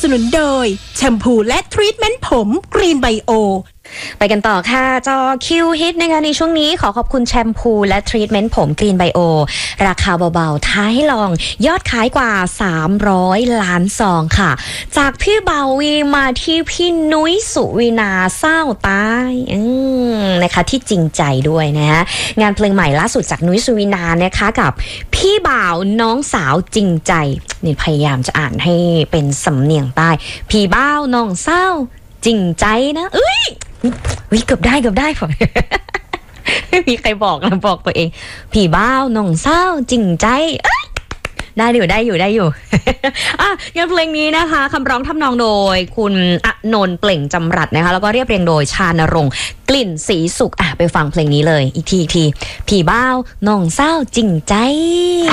นุนโดยแชมพูและทรีทเมนต์ผมกรีนไบโอไปกันต่อค่ะจอคิวฮิตนะคะในช่วงนี้ขอขอบคุณแชมพูและทรีทเมนต์ผมกรีนไบโอราคาเบาๆท้าให้ลองยอดขายกว่า300 ล้านซองค่ะจากพี่เบาวีมาที่พี่นุ้ยสุวินาเศร้าตายนะคะที่จริงใจด้วยนะฮะงานเพลงใหม่ล่าสุดจากนุ้ยสุวินานะคะกับพี่บ่าวน้องสาวจริงใจนี่พยายามจะอ่านให้เป็นสำเนียงใต้พี่บ่าวน้องเศร้าจริงใจนะเกือบได้ผม ไม่มีใครบอกนะบอกตัวเองพี่บ้าวน้องเศร้าจริงใจได้อยู่ อ่ะงานเพลงนี้นะคะคำร้องทำนองโดยคุณอนนท์เปล่งจำรัดนะคะแล้วก็เรียบเรียงโดยชานรงค์กลิ่นศรีสุขไปฟังเพลงนี้เลยอีกทีพี่บ้าวน้องเศร้าจริงใจ